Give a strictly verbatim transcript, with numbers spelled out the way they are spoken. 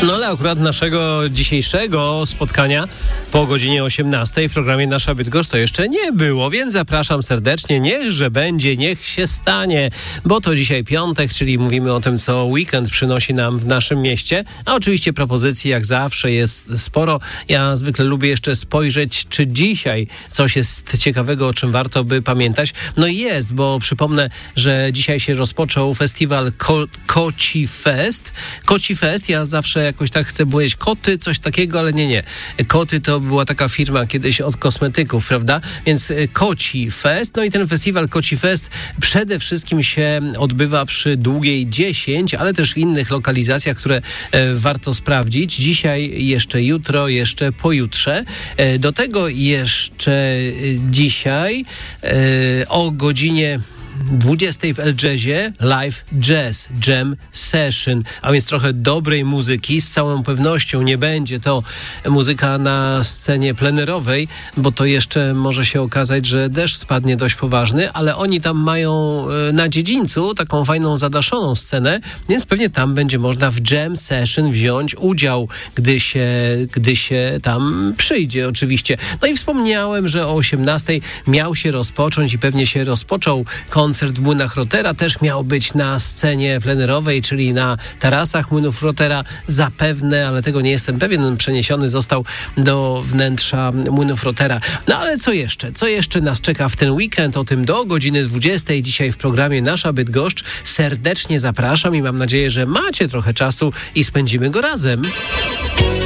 No ale akurat naszego dzisiejszego spotkania po godzinie osiemnastej w programie Nasza Bydgoszcz to jeszcze nie było, więc zapraszam serdecznie, niechże będzie, niech się stanie, bo to dzisiaj piątek, czyli mówimy o tym, co weekend przynosi nam w naszym mieście, a oczywiście propozycji jak zawsze jest sporo. Ja zwykle lubię jeszcze spojrzeć, czy dzisiaj coś jest ciekawego, o czym warto by pamiętać. No i jest, bo przypomnę, że dzisiaj się rozpoczął festiwal Ko- Koci Fest. Koci Fest, ja zawsze jakoś tak chcę powiedzieć koty, coś takiego, ale nie, nie. Koty to była taka firma kiedyś od kosmetyków, prawda? Więc Koci Fest. No i ten festiwal Koci Fest przede wszystkim się odbywa przy Długiej dziesięć, ale też w innych lokalizacjach, które e, warto sprawdzić. Dzisiaj, jeszcze jutro, jeszcze pojutrze. E, do tego jeszcze e, dzisiaj e, o godzinie dwudziestej w El Jazzie live jazz, jam session, a więc trochę dobrej muzyki. Z całą pewnością nie będzie to muzyka na scenie plenerowej, bo to jeszcze może się okazać, że deszcz spadnie dość poważny, ale oni tam mają na dziedzińcu taką fajną zadaszoną scenę, więc pewnie tam będzie można w jam session wziąć udział, gdy się, gdy się tam przyjdzie oczywiście. No i wspomniałem, że o osiemnastej miał się rozpocząć i pewnie się rozpoczął koncert w Młynach Rotera, też miał być na scenie plenerowej, czyli na tarasach Młynów Rotera zapewne, ale tego nie jestem pewien, przeniesiony został do wnętrza Młynów Rotera. No ale co jeszcze? Co jeszcze nas czeka w ten weekend? O tym do godziny dwudziestej dzisiaj w programie Nasza Bydgoszcz. Serdecznie zapraszam i mam nadzieję, że macie trochę czasu i spędzimy go razem.